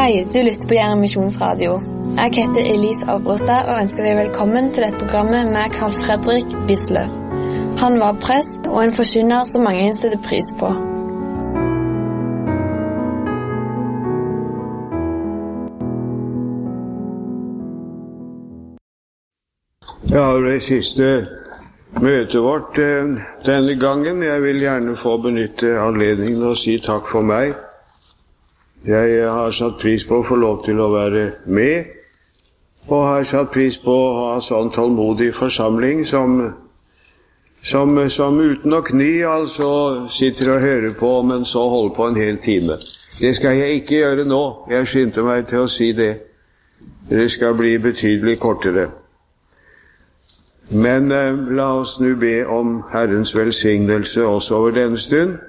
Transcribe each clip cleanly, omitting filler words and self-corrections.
Hei, du lytter på Jæren Misjonsradio. Jeg heter Elise Avrostad og ønsker deg velkommen til dette programmet med Carl Fredrik Wisløff. Han var prest og en forkynner som mange setter pris på. Ja, det siste møtet vårt denne gangen. Jeg vil gjerne få benytte anledningen og si takk for meg. Jeg har satt pris på å få lov til å være med, og har satt pris på å ha sånn tålmodig forsamling som uten å kny altså sitter og hører på, men så holder på en hel time. Det skal jeg ikke gjøre nå. Jeg skyndte meg til å si det. Det skal bli betydelig kortere. Men la oss nå be om Herrens velsignelse også over denne stund.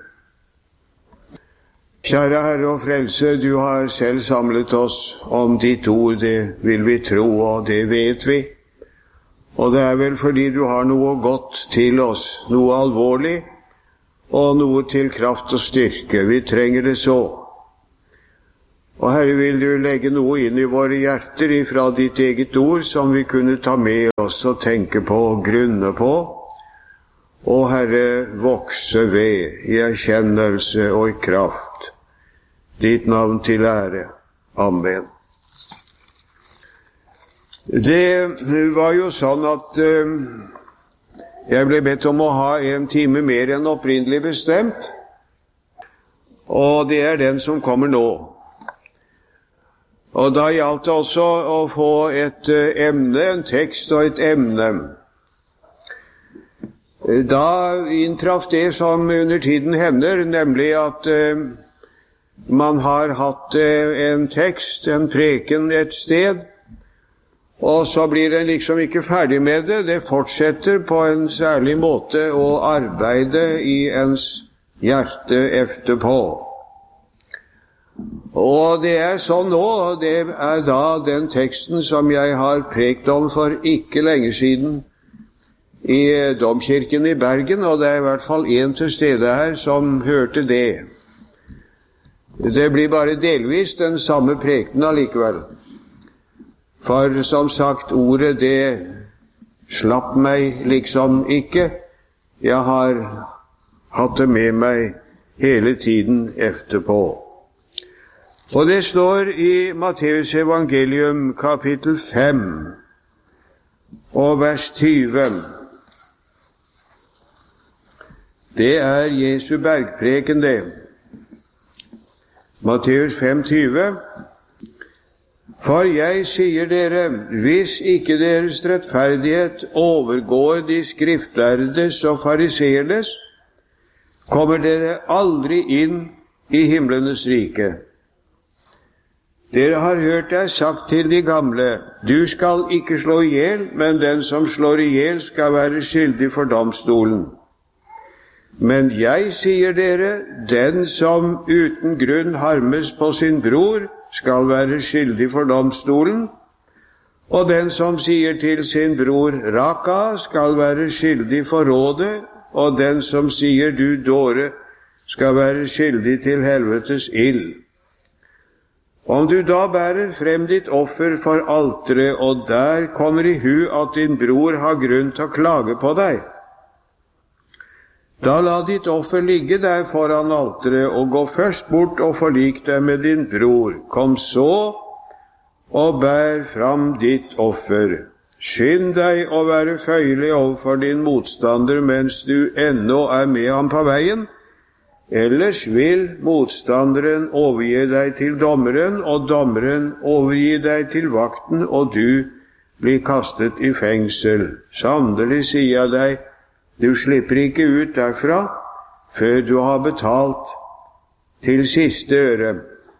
Kjære Herre og Frelse, du har selv samlet oss om ditt ord, det vil vi tro, og det vet vi. Og det er vel fordi du har noe godt til oss, noe alvorlig, og noe til kraft og styrke. Vi trenger det så. Og Herre, vil du legge noe inn i våre hjerter ifra ditt eget ord, som vi kunne ta med oss og tenke på og grunne på, og Herre, vokse ved i erkjennelse og i kraft. Ditt navn til ære. Amen. Det var jo sånn at jeg ble bedt om å ha en time mer enn opprinnelig bestemt, og det er den som kommer nå. Og da gjaldt det også å få et emne, en tekst og et emne. Da inntraff det som under tiden hender, nemlig at man har hatt en tekst, en preken et sted, og så blir den liksom ikke ferdig med det. Det fortsetter på en særlig måte å arbeide i ens hjerte efterpå. Og det er sånn nå, og det er da den teksten som jeg har prekt om for ikke lenge siden i Domkirken i Bergen, og det er i hvert fall en til stede her som hørte det. Det blir bare delvis den samme prekenen allikevel. For som sagt, ordet det slapp meg liksom ikke. Jeg har hatt det med meg hele tiden efterpå. Og det står i Matteus evangelium kapittel 5 og vers 20. Det er Jesu bergpreken det. Matteus 5:20. For jeg sier dere, hvis ikke deres rettferdighet overgår de skriftlærdes og fariseernes, kommer dere aldri inn i himlenes rike. Dere har hørt det sagt til de gamle, du skal ikke slå ihjel, men den som slår ihjel skal være skyldig for domstolen. Men jeg sier dere, den som uten grunn harmes på sin bror, skal være skyldig for domstolen, og den som sier til sin bror Raka, skal være skyldig for rådet, og den som sier du dåre, skal være skyldig til helvetes ild. Om du da bærer frem ditt offer for alteret, og der kommer i hu at din bror har grunn til å klage på deg, da la ditt offer ligge der foran alteret, og gå først bort og forlik deg med din bror. Kom så og bær fram ditt offer. Skynd deg å være føyelig overfor din motstander mens du ennå er med ham på veien, ellers vil motstanderen overgi deg til dommeren, og dommeren overgi deg til vakten, og du blir kastet i fengsel. Sannelig sier jeg deg, du slipper ikke ut derfra før du har betalt til siste øre.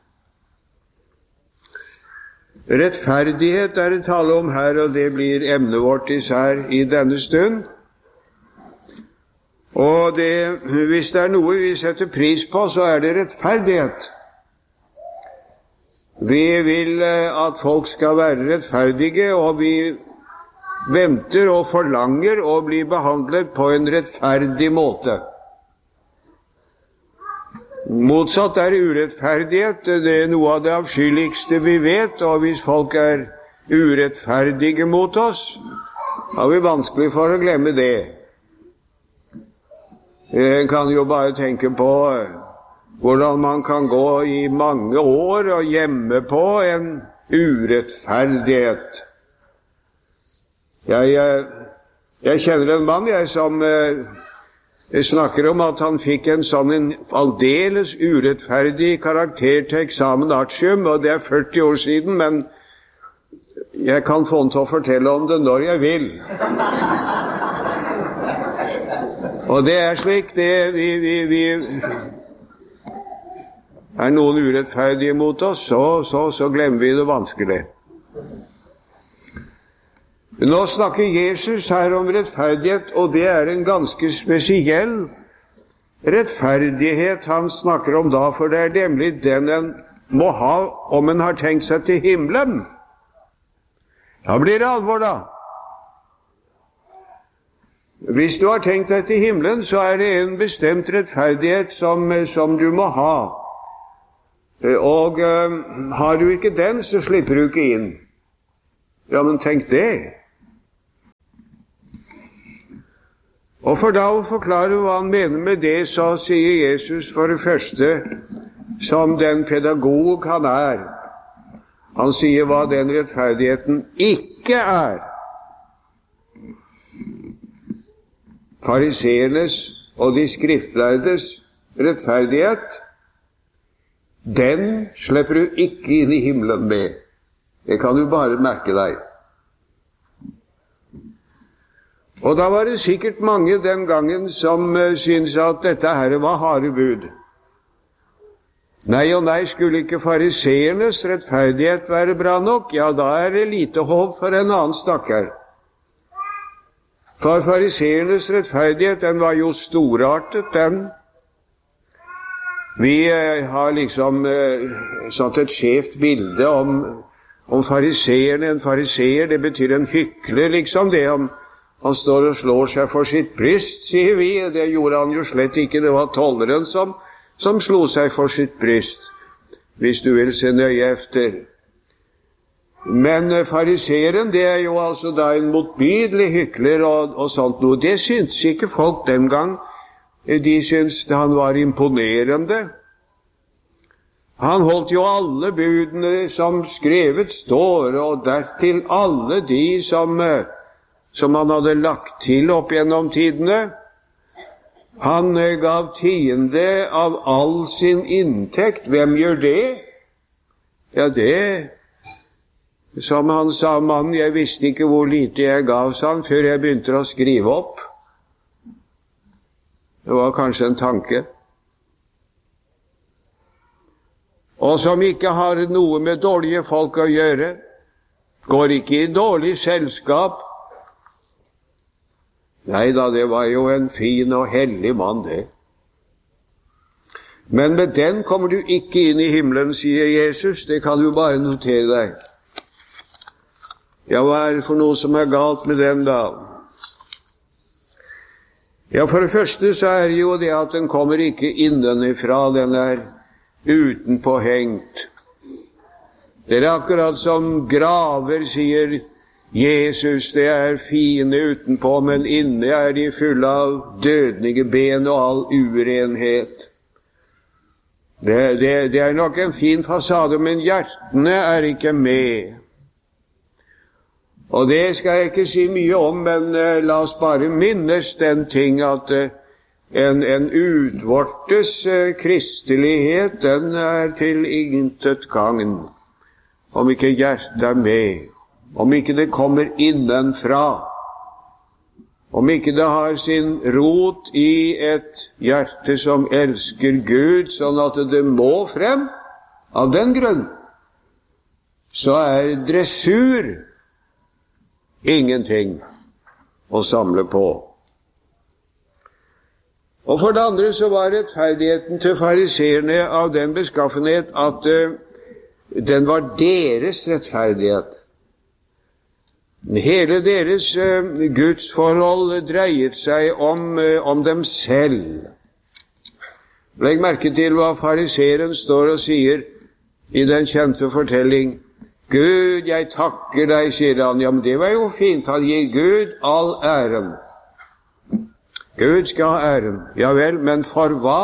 Rettferdighet er det tale om her, og det blir emnet vårt især i denne stund. Og hvis det er noe vi setter pris på, så er det rettferdighet. Vi vil at folk skal være rettferdige, og vi venter og forlanger å bli behandlet på en rettferdig måte. Motsatt urettferdighet. Det noe av det avskyeligste vi vet, og hvis folk urettferdige mot oss, har vi vanskelig for å glemme det. En kan jo bare tenke på hvordan man kan gå i mange år og gjemme på en urettferdighet. Jeg kjenner en mann som snakker om at han fikk en aldeles urettferdig karakter til eksamen artium, og det 40 år siden, men jeg kan få han til å fortelle om det når jeg vil. Og det slik, vi noen urettferdige mot oss, så glemmer vi det vanskelig. Nå snakker Jesus her om rettferdighet, og det en ganske spesiell rettferdighet han snakker om da, for det nemlig den en må ha om en har tenkt seg til himmelen. Da blir det alvor da. Hvis du har tenkt deg til himmelen, så det en bestemt rettferdighet som du må ha. Og har du ikke den, så slipper du ikke inn. Ja, men tenk det. Og for da å forklare hva han mener med det, så sier Jesus for det første, som den pedagog han han sier hva den rettferdigheten ikke Fariseernes og de skriftlærdes rettferdighet, den slipper du ikke inn i himmelen med. Det kan du bare merke deg. Og da var det sikkert mange den gangen som syntes at dette her var harde bud. Nei og nei, skulle ikke fariseernes rettferdighet være bra nok? Ja, da det lite håp for en annen stakkar. For fariseernes rettferdighet, den var jo storartet, den. Vi har liksom sånt et skjevt bilde om fariseerne. En fariseer, det betyr en hykler, liksom det han står og slår seg for sitt bryst, sier vi. Det gjorde han jo slett ikke. Det var tolleren som slo seg for sitt bryst, hvis du vil se nøye efter. Men fariseeren, det jo altså da en motbydelig hykler og sånt noe. Det syntes ikke folk den gang. De syntes han var imponerende. Han holdt jo alle budene som skrevet står, og dertil alle de som han hadde lagt til opp gjennom tidene. Han gav tiende av all sin inntekt. Hvem gjør det? Ja, det som han sa, mann, jeg visste ikke hvor lite jeg gav, sa han, før jeg begynte å skrive opp. Det var kanskje en tanke. Og som ikke har noe med dårlige folk å gjøre, går ikke i dårlig selskap. Nei da, det var jo en fin og hellig mann, det. Men med den kommer du ikke inn i himmelen, sier Jesus. Det kan du bare notere deg. Ja, hva det for noe som galt med den da? Ja, for det første så det jo det at den kommer ikke innenifra, den utenpå hengt. Det akkurat som graver, sier Jesus, det fine utenpå, men inne de fulle av dødelige ben og all urenhet. Det nok en fin fasade, men hjertene ikke med. Og det skal jeg ikke si mye om, men la oss bare minnes den ting at en utvortes kristelighet, den til intet gagn, om ikke hjertet med, om ikke det kommer innenfra, om ikke det har sin rot i et hjerte som elsker Gud, sånn at det må frem. Av den grunn så dressur ingenting å samle på. Og for det andre så var rettferdigheten til fariseerne av den beskaffenhet at den var deres rettferdighet. Hele deres gudsforhold dreiet seg om dem selv. Legg merke til hva fariseren står og sier i den kjente fortelling. Gud, jeg takker deg, sier han. Ja, men det var jo fint. Han gir Gud all æren. Gud skal ha æren. Ja vel, men for hva?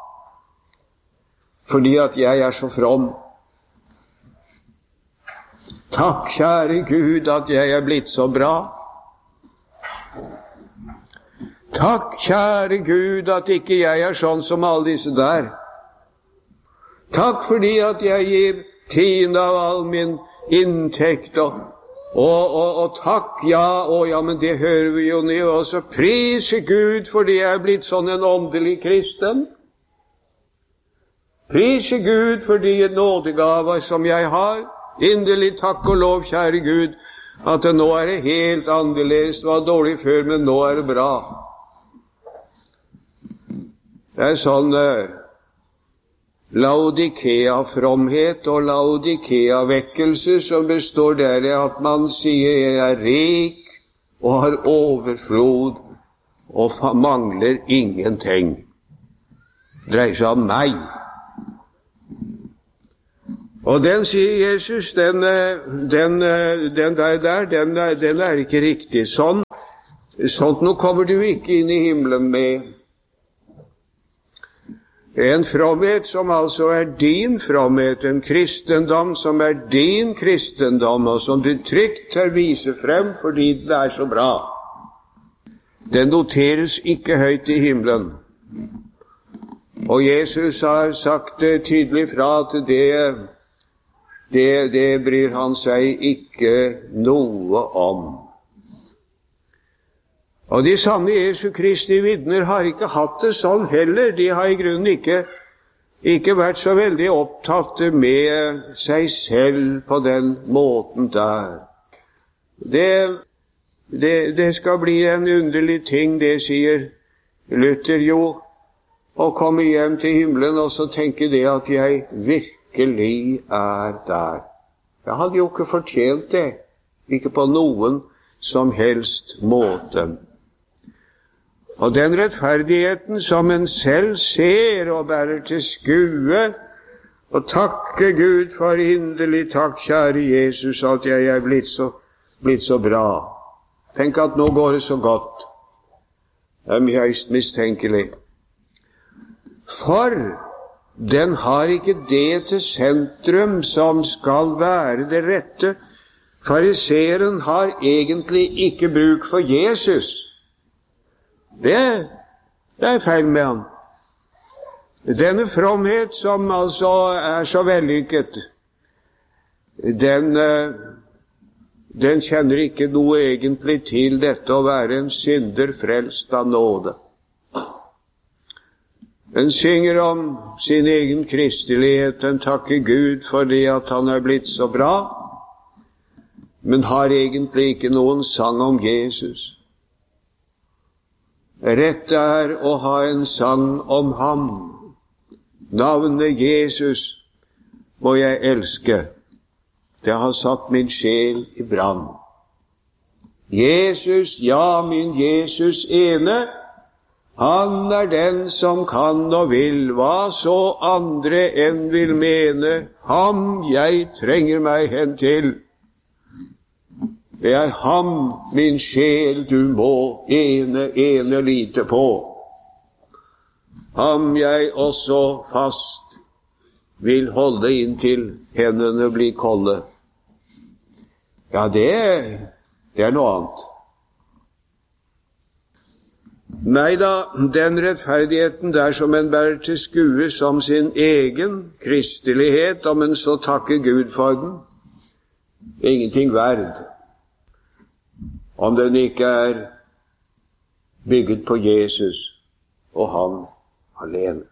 Fordi at jeg er så from. Takk, kjære Gud, at jeg er blitt så bra. Takk, kjære Gud, at ikke jeg er sånn som alle disse der. Takk fordi at jeg gir 10% av all min inntekt, og takk, ja, men det hører vi jo nå også. Prise Gud fordi jeg er blitt sånn en åndelig kristen. Prise Gud for de nådegaver som jeg har. Inderlig takk og lov, kjære Gud, at nå er det helt annerledes. Det var dårlig før, men nå er det bra. Det er sånn Laodikea-fromhet og Laodikea-vekkelse som består der i at man sier jeg er rik og har overflod og mangler ingenting. Det dreier seg om meg. Og den, sier Jesus, den er ikke riktig. Sånt nå kommer du ikke inn i himmelen med. En fromhet som altså er din fromhet, en kristendom som er din kristendom, og som du trygt tør vise frem fordi det er så bra. Den noteres ikke høyt i himmelen. Og Jesus har sagt tydelig fra at det bryr han seg ikke noe om. Og de sanne Jesu Kristi vitner har ikke hatt det sånn heller. De har i grunnen ikke vært så veldig opptatt med seg selv på den måten der. Det skal bli en underlig ting, det sier Luther jo, å komme hjem til himmelen og så tenke det at jeg virkelig er der. Jeg hadde jo ikke fortjent det, ikke på noen som helst måte. Og den rettferdigheten som en selv ser og bærer til skue, og takke Gud for inderlig takk, kjære Jesus, at jeg er blitt så bra. Tenk at nå går det så godt. Det er høyst mistenkelig. For den har ikke det til sentrum som skal være det rette. Fariseren har egentlig ikke bruk for Jesus. Det er feil med han. Denne fromhet som altså er så vellykket, den kjenner ikke noe egentlig til dette å være en synder frelst av nåde. Den synger om sin egen kristelighet, den takker Gud for det at han er blitt så bra, men har egentlig ikke noen sang om Jesus. Rett er å ha en sang om ham. Navnet Jesus må jeg elske. Det har satt min sjel i brann. Jesus, ja, min Jesus ene, han er den som kan og vil, hva så andre enn vil mene, ham jeg trenger meg hen til. Det er ham, min sjel, du må ene lite på. Ham jeg også fast vil holde inntil hendene blir kolde. Ja, det er noe annet. Nei da, den rettferdigheten der som en bærer til skue som sin egen kristelighet, om en så takker Gud for den, ingenting verd. Om den ikke er bygget på Jesus og han alene.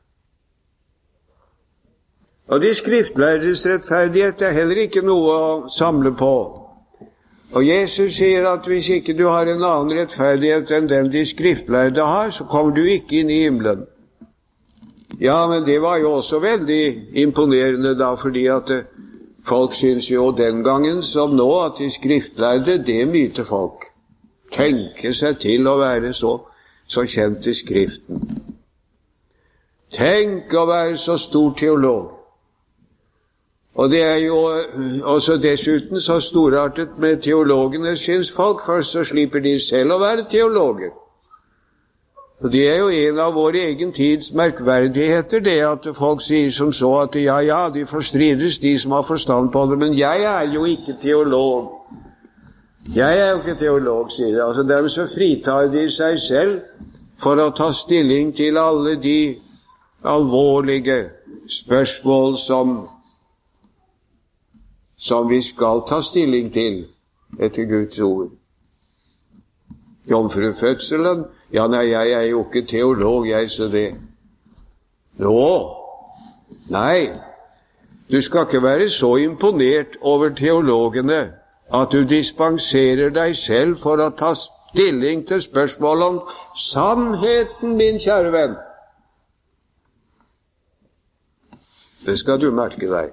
Og de skriftlærdes rettferdighet er heller ikke noe å samle på. Og Jesus sier at hvis ikke du har en annen rettferdighet enn den de skriftlærde har, så kommer du ikke inn i himmelen. Ja, men det var jo også veldig imponerende da, fordi at folk synes jo den gangen som nå at de skriftlærde, det myter folk. Tenke seg til å være så kjent i Skriften. Tenk å være så stor teolog. Og det er jo også dessuten så storartet med teologene, synes folk. Først så slipper de selv å være teologer. Og det er jo en av vår egen tids merkverdigheter, det at folk sier som så at ja, de får strides, de som har forstand på det, men jeg er jo ikke teolog. Jeg er jo ikke teolog, sier de. Altså dermed så fritar de seg selv for å ta stilling til alle de alvorlige spørsmål som vi skal ta stilling til etter Guds ord. Jomfrufødselen, ja, nei, jeg er jo ikke teolog, jeg, så det. Nei, du skal ikke være så imponert over teologene at du dispenserer deg selv for å ta stilling til spørsmål om sannheten, min kjære venn. Det skal du merke deg.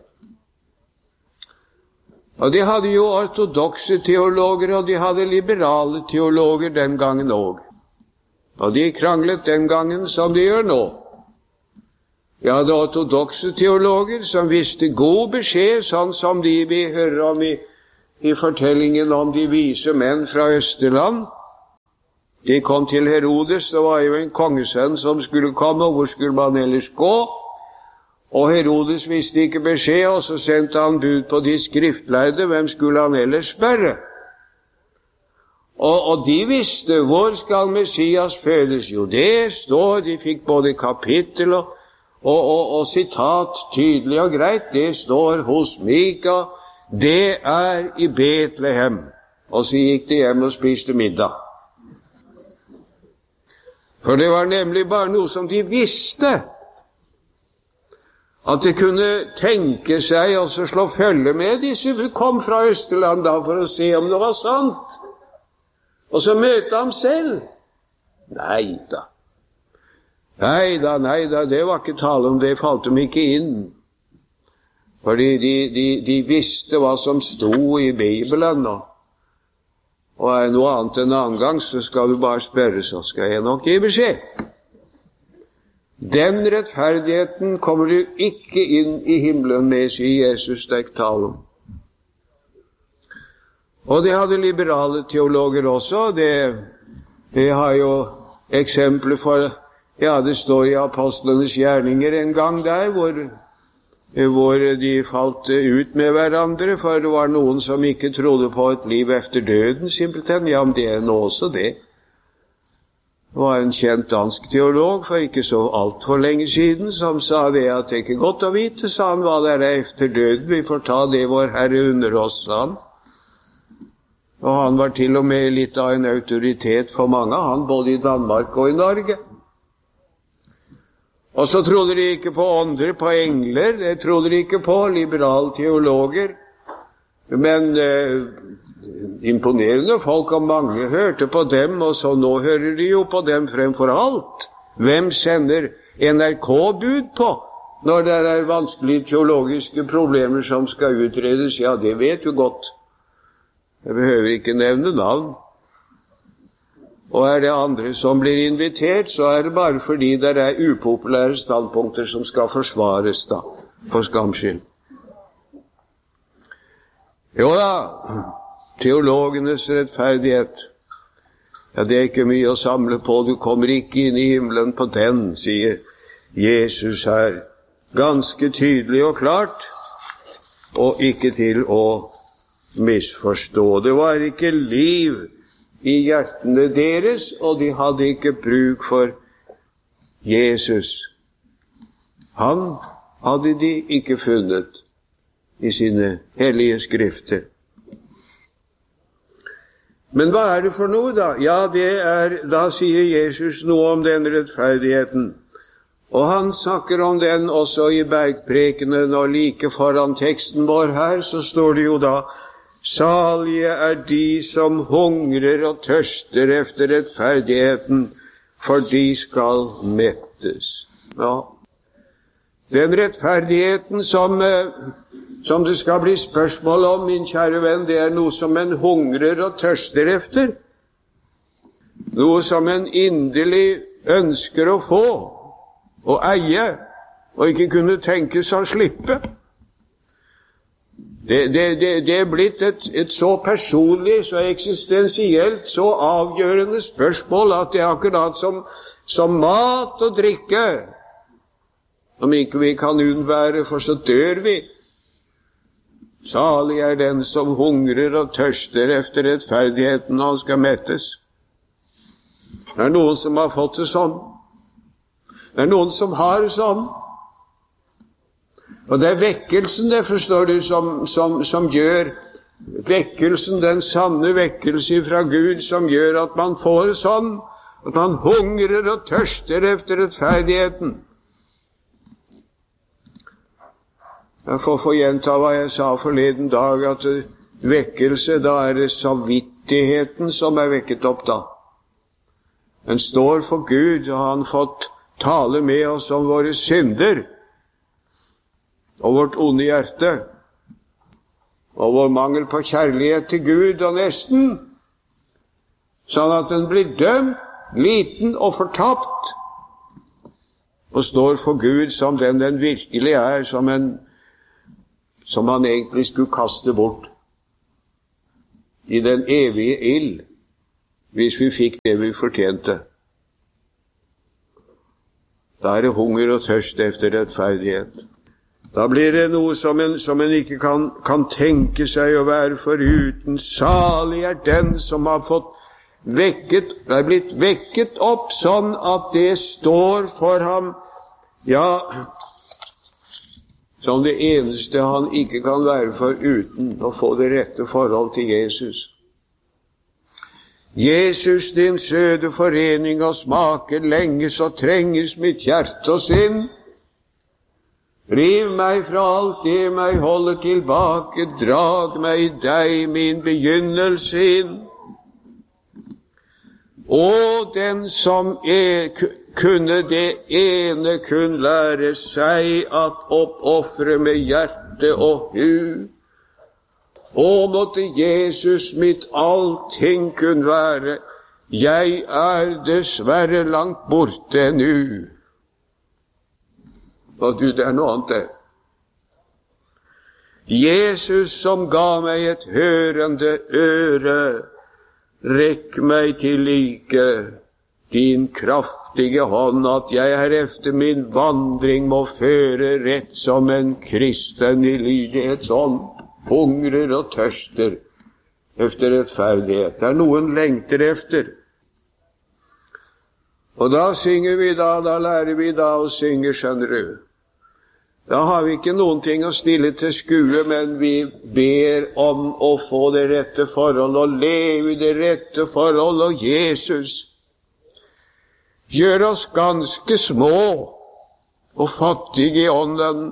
Og de hadde jo ortodokse teologer, og de hadde liberale teologer den gangen også. Og de kranglet den gangen som de gjør nå. Vi hadde ortodokse teologer som visste god beskjed, sånn som de vi hører om i fortellingen om de vise menn fra Østerland. De kom til Herodes, det var jo en kongesønn som skulle komme, og hvor skulle man ellers gå? Og Herodes visste ikke beskjed, og så sendte han bud på de skriftlærde. Hvem skulle han ellers spørre? Og de visste, hvor skal Messias fødes? Jo, det står, de fikk både kapittel og sitat tydelig og greit. Det står hos Mika, det er i Betlehem. Og så gikk de hjem og spiste middag. For det var nemlig bare noe som de visste. At de kunne tenke seg og så slå følge med disse som kom fra Østerland da for å se om det var sant. Og så møte ham selv. Neida, det var ikke tale om det, falt dem ikke inn. Fordi de visste hva som sto i Bibelen. Og er noe annet en annen gang, så skal du bare spørre, så skal jeg nok gi beskjed. Den rettferdigheten kommer du ikke inn i himmelen med, sier Jesus, det er ikke tale om. Og det hadde liberale teologer også. Det har jo eksempler for, ja, det står i apostlenes gjerninger en gang der, hvor de falt ut med hverandre, for det var noen som ikke trodde på et liv efter døden, simpelthen. Ja, men det er nå også det. Det var en kjent dansk teolog for ikke så alt for lenge siden, som sa det at det ikke er godt å vite, sa han, hva det er efter døden. Vi får ta det vår Herre under oss, sa han. Og han var til og med litt av en autoritet for mange, han både i Danmark og i Norge. Og så trodde de ikke på ånder, på engler, det trodde de ikke på, liberale teologer. Men imponerende folk, og mange hørte på dem, og så nå hører de jo på dem fremfor alt. Hvem sender NRK-bud på når det er vanskelige teologiske problemer som skal utredes? Ja, det vet du godt. Jeg behøver ikke nevne navn. Og er det andre som blir invitert, så er det bare fordi det er upopulære standpunkter som skal forsvares da, for skams skyld. Jo da, teologenes rettferdighet, ja, det er ikke mye å samle på, du kommer ikke inn i himmelen på den, sier Jesus her, ganske tydelig og klart, og ikke til å misforstå. Det var ikke liv i hjertene deres, og de hadde ikke bruk for Jesus. Han hadde de ikke funnet i sine hellige skrifter. Men hva er det for noe da? Ja, da sier Jesus noe om den rettferdigheten. Og han snakker om den også i bergprekenen, og like foran teksten vår her, så står det jo da, salige er de som hungrer og tørster efter rettferdigheten, for de skal mettes. Ja. Den rettferdigheten som det skal bli spørsmål om, min kjære venn, det er noe som en hungrer og tørster efter. Noe som en inderlig ønsker å få. og eie, og ikke kunne tenke seg å slippe. Det er blitt et så personlig, så eksistensielt, så avgjørende spørsmål at det er akkurat som mat og drikke. Om ikke vi kan unnvære, for så dør vi. Salig er den som hungrer og tørster efter rettferdigheten, og han skal mettes. Det er noen som har fått det sånn. Det er noen som har det sånn. Og det er vekkelsen, det forstår du, som gjør vekkelsen, den sanne vekkelse fra Gud, som gjør at man får det sånn, at man hungrer og tørster efter rettferdigheten. Jeg får få gjenta hva jeg sa forleden dag, at vekkelse, da er det samvittigheten som er vekket opp da. Den står for Gud, og han fått tale med oss om våre synder, og vårt onde hjerte, og vår mangel på kjærlighet til Gud og nesten, sånn at den blir dømt, liten og fortapt, og står for Gud som den virkelig er, som han egentlig skulle kaste bort i den evige ild, hvis vi fikk det vi fortjente. Da er det hunger og tørst efter rettferdighet. Da blir det noe som en ikke kan tenke seg å være foruten. Salig er den som har fått vekket, det er blitt vekket opp sånn at det står for ham, ja, som det eneste han ikke kan være foruten, å få det rette forhold til Jesus. Jesus, din søde forening og smake, lenges og trenges mitt hjerte og sinn. Riv meg fra alt det meg holder tilbake, drag meg i deg min begynnelse inn. Og den som kunne det ene kun lære seg at oppoffre med hjerte og hu. Og måtte Jesus mitt allting kun være, jeg er dessverre langt borte nu. Og du, det er noe annet det. Jesus som ga meg et hørende øre, rekk meg til like din kraftige hånd, at jeg her efter min vandring må føre rett som en kristen i lydighetsånd, hungrer og tørster efter rettferdighet. Det er noen lengter efter. Og da synger vi da lærer vi da å synge, skjønner du. Da har vi ikke noen ting å stille til skue, men vi ber om å få det rette forhold, og leve i det rette forhold, og Jesus gjør oss ganske små og fattige i ånden.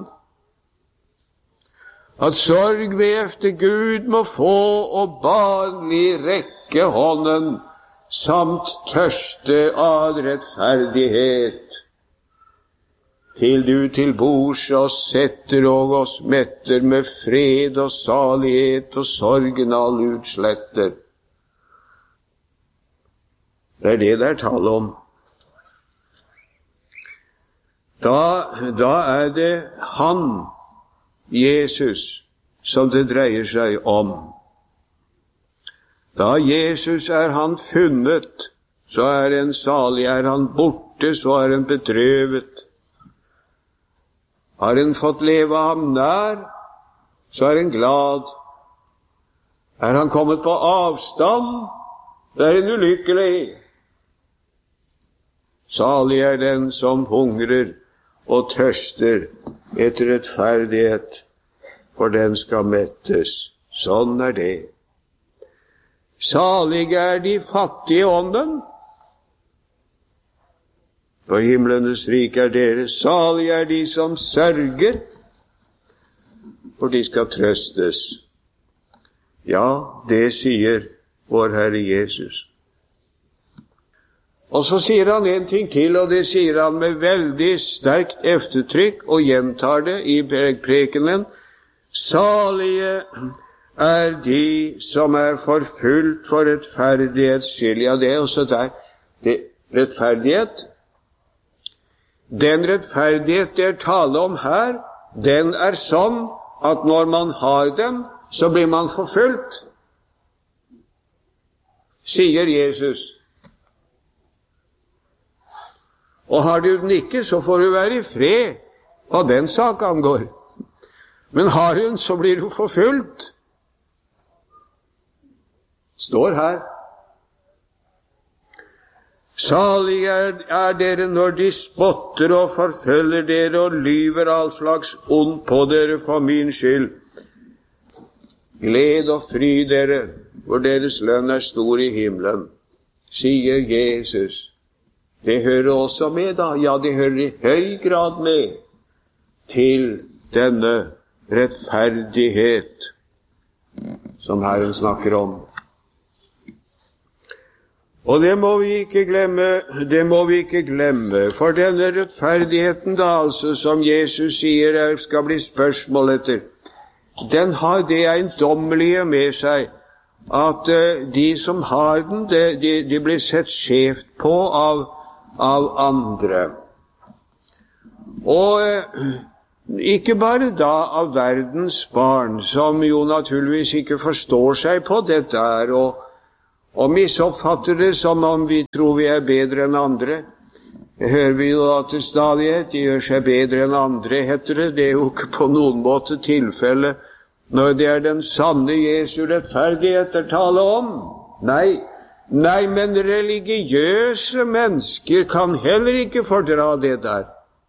At sorg vi efter Gud må få, og barnlig rekke hånden, samt tørste av rettferdighet. Til du til bords oss setter og oss metter med fred og salighet, og sorgen all utsletter. Det er det der tale om. Da er det han, Jesus, som det dreier seg om. Da Jesus er han funnet, så er en salig, er han borte, så er en bedrøvet. Har en fått leve ham nær, så er en glad. Er han kommet på avstand, så er en ulykkelig. Salig er den som hungrer og tørster etter rettferdighet, for den skal mettes. Sånn er det. Salig er de fattige i ånden, for himlenes rike er deres. Salig er de som sørger, for de skal trøstes. Ja, det sier vår Herre Jesus. Og så sier han en ting til, og det sier han med veldig sterkt eftertrykk, og gjentar det i prekenen. Salige er de som er forfulgt for rettferdighets skyld. Ja, det er også der. Rettferdighet, Den rettferdighet det tale om her, den sånn at når man har den, så blir man forfulgt, sier Jesus. Og har du den ikke, så får du være i fred hva den sak angår. Men har hun, så blir du forfulgt. Står her. Salig dere når de spotter og forfølger dere og lyver all slags ondt på dere for min skyld. Gled og fry dere, for deres lønn stor i himmelen, sier Jesus. Det hører også med da, ja, det hører i høy grad med til denne rettferdighet som Herren snakker om. Og det må vi ikke glemme, for denne rettferdigheten da, altså, som Jesus sier skal bli spørsmål etter, den har det eiendommelige med seg, at de som har den, de blir sett skjevt på av andre. Og ikke bare da av verdens barn, som jo naturligvis ikke forstår seg på dette her, og misoppfatter det som om vi tror vi bedre enn andre. Det hører vi jo at til stadighet, de gjør seg bedre enn andre, heter det. Det jo ikke på noen måte tilfelle når det den sanne Jesu rettferdighet tale om. Nei, men religiøse mennesker kan heller ikke fordra det der.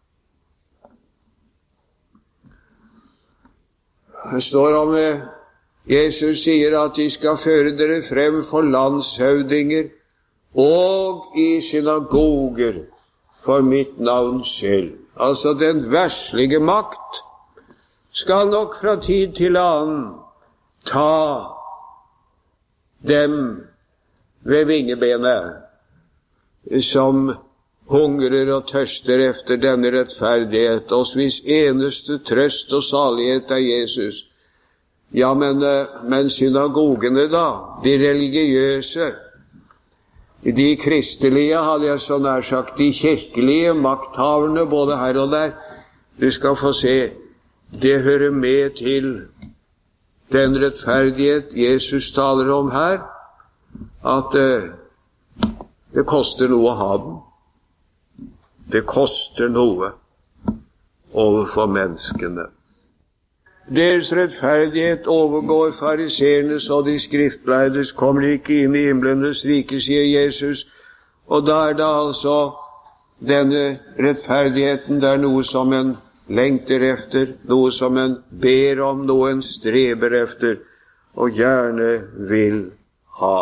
Det står om Jesus sier at de skal føre dere frem for landshøvdinger og i synagoger for mitt navns skyld. Altså den verslige makt skal nok fra tid til annen ta dem ved vingebenet som hungrer og tørster efter denne rettferdighet, og hvis eneste trøst og salighet Jesus. Ja, men synagogene da, de religiøse, de kristelige, hadde jeg så nær sagt, de kirkelige makthaverne både her og der, du skal få se, det hører med til den rettferdighet Jesus taler om her, at det koster noe å ha den. Det koster noe overfor menneskene. Deres rettferdighet overgår fariseernes og de skriftlærdes, kommer ikke inn i himlenes rike, sier Jesus. Og da det altså denne rettferdigheten, det noe som en lengter efter, noe som en ber om, noe en streber efter, og gjerne vil ha.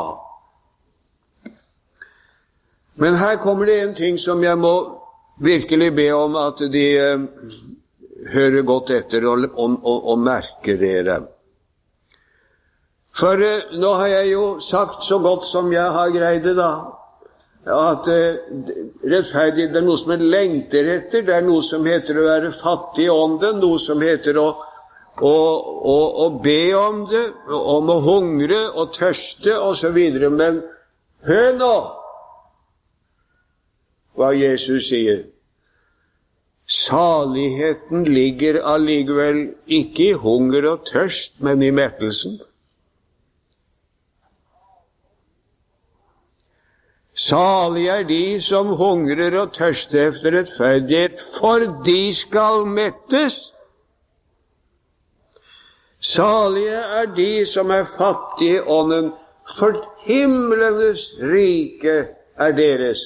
Men her kommer det en ting som jeg må virkelig be om at de hører godt etter og merker dere. For nå har jeg jo sagt så godt som jeg har greid det da, at rettferdig, det noe som lengter etter, det noe som heter å være fattig i ånden, noe som heter å be om det, om å hungre og tørste og så videre. Men hør nå hva Jesus sier. Saligheten ligger allikevel ikke i hunger og tørst, men i mettelsen. Salig de som hungrer og tørster efter rettferdighet, for de skal mettes. Salige de som fattige i ånden, for himlenes rike deres.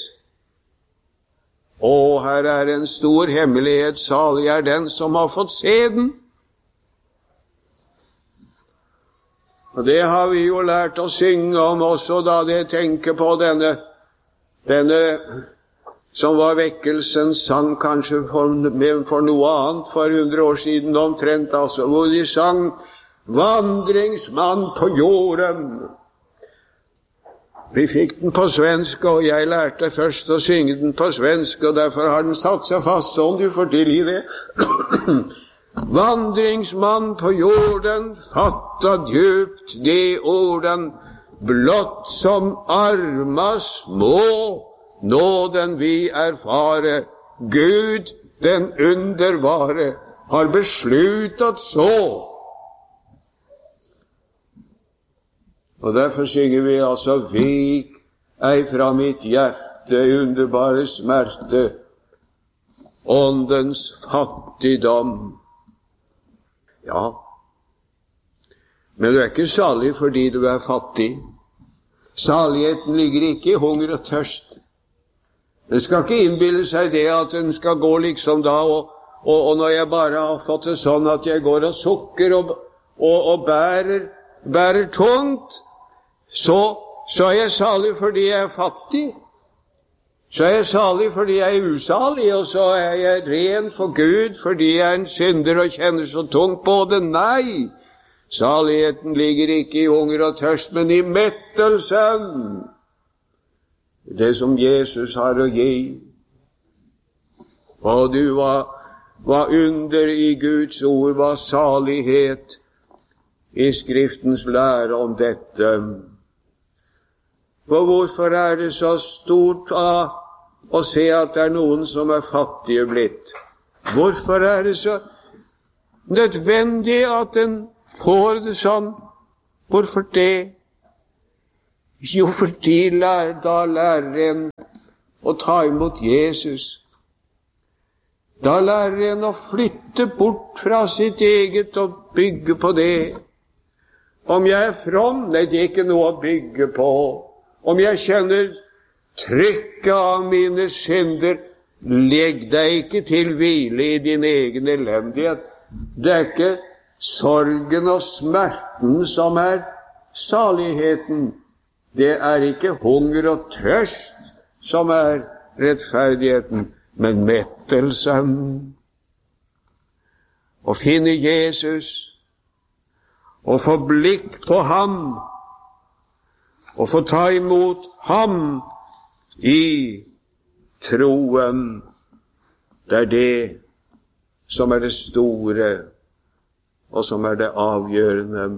Og her en stor hemmelighet, salig den som har fått se den. Og det har vi jo lært å synge om også, da det tenker på denne som var vekkelsens sang, kanskje for noe annet, for 100 år siden omtrent, altså, hvor de sang «Vandringsmann på jorden». Vi fikk den på svensk, og jeg lærte først å synge den på svensk, og derfor har den satt seg fast sånn, du får tilgi det. Vandringsmann på jorden, fatta djupt de orden, blott som arma små, nåden vi erfare, Gud, den underbare, har besluttet så. Og derfor synger vi altså: vik ei fra mitt hjerte, underbare smerte, åndens fattigdom. Ja, men du er ikke salig fordi du er fattig. Saligheten ligger ikke i hunger og tørst. Den skal ikke innbille seg det at den skal gå liksom da, og når jeg bare har fått det sånn at jeg går og sukker og bærer tungt, så er jeg salig fordi jeg er fattig. Så er jeg salig fordi jeg er usalig, og så er jeg ren for Gud fordi jeg er en synder og kjenner så tungt på det. Nei, saligheten ligger ikke i hunger og tørst, men i mettelsen. Det som Jesus har å gi. Og du var under i Guds ord, var salighet i Skriftens lære om dette. For hvorfor er det så stort å se at det er noen som er fattige blitt? Hvorfor er det så nødvendig at en får det sånn? Hvorfor det? Jo, fordi da lærer en å ta imot Jesus. Da lærer en å flytte bort fra sitt eget og bygge på det. Om jeg er from, nei, det er ikke noe å bygge på. Om jeg kjenner trykket av mine synder, legg deg ikke til hvile i din egen elendighet. Det er ikke sorgen og smerten som er saligheten. Det er ikke hunger og tørst som er rettferdigheten, men mettelsen. Å finne Jesus, og få blikk på ham, og få ta imot ham i troen. Det er det som er det store, og som er det avgjørende.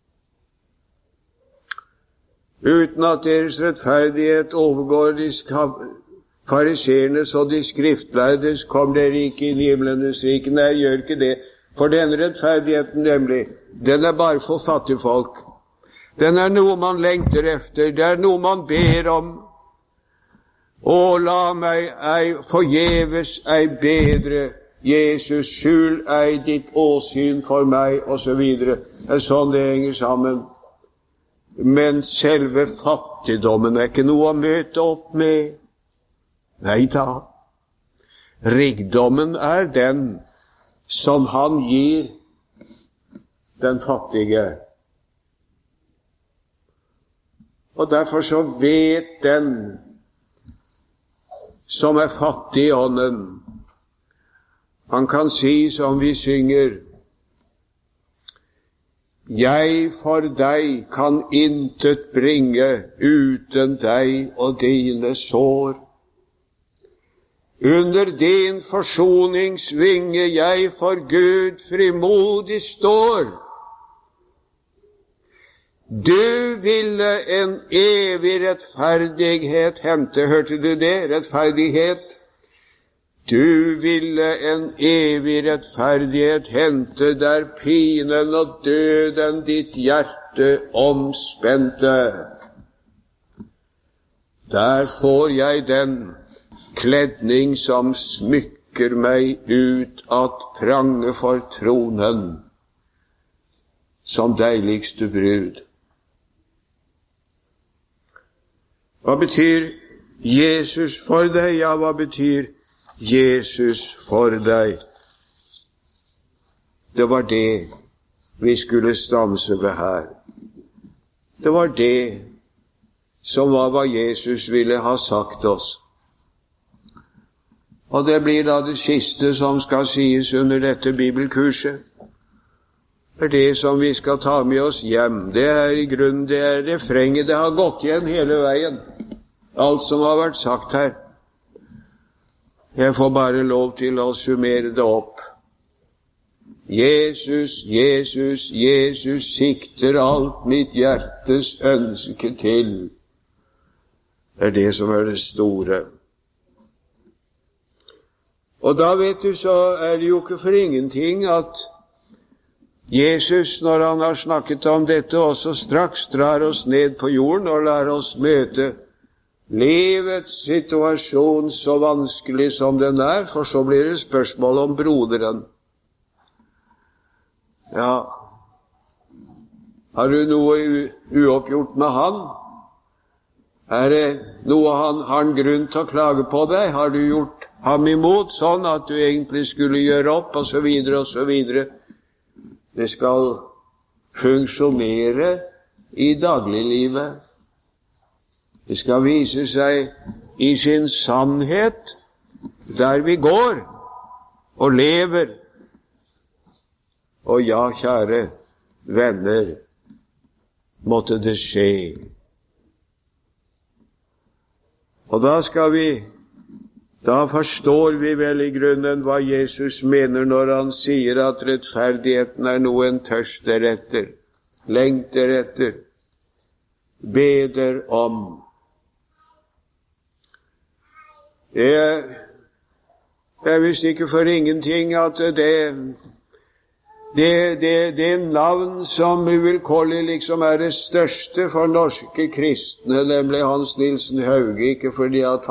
Uten at deres rettferdighet overgår de fariseernes og de skriftlærdes, kom dere ikke inn i himlenes rike. Nei, gjør ikke det. For denne rettferdigheten nemlig, den er bare for fattige folk. Den er noe man lengter efter, det er noe man ber om. Å, la meg ei forgjeves ei bedre, Jesus, skjul ei ditt åsyn for meg, og så videre. Det er sånn det henger sammen. Men selve fattigdommen er ikke noe å møte opp med. Nei da. Rikdommen er den som han gir den fattige. Og derfor så vet den som er fattig i ånden, han kan si som vi synger: jeg for deg kan intet bringe uten deg og dine sår. Under din forsoningsvinge jeg for Gud frimodig står. Du ville en evig rettferdighet hente. Hørte du det? Rettferdighet. Du ville en evig rettferdighet hente, der pinen og døden ditt hjerte omspente. Der får jeg den kledning som smykker meg ut at prange for tronen, som deiligste brud. Hva betyr Jesus for deg? Ja, hva betyr Jesus for deg? Det var det vi skulle stanse ved her. Det var det som var hva Jesus ville ha sagt oss. Og det blir da det siste som skal sies under dette bibelkurset. Det er det som vi skal ta med oss hjem. Det er i grunnen det er refrenget. Det har gått igjen hele veien, alt som har vært sagt her. Jeg får bare lov til å summere det opp. Jesus, Jesus, Jesus sikter alt mitt hjertes ønske til. Det er det som er det store. Og da vet du, så er det jo ikke for ingenting at Jesus, når han har snakket om dette, også straks drar oss ned på jorden og lar oss møte livets situasjon så vanskelig som den er, for så blir det spørsmål om broderen. Ja, har du noe uoppgjort med han? Er det noe har han grunn til å klage på deg? Har du gjort ham imot sånn at du egentlig skulle gjøre opp, og så videre, og så videre? Det skal funksjonere i dagliglivet. Det skal vise seg i sin sannhet der vi går og lever. Og ja, kjære venner, måtte det skje. Og da forstår vi vel i grunnen hva Jesus mener når han sier at rettferdigheten er noe en tørster etter, lengter etter, beder om. Det er visst ikke for ingenting at det navn som uvilkårlig liksom er det største for norske kristne, nemlig Hans Nilsen Hauge, ikke fordi at